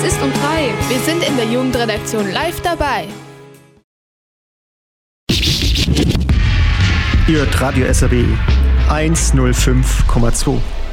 ist um 3. Wir sind in der Jugendredaktion live dabei. Ihr hört Radio SRW 105,2.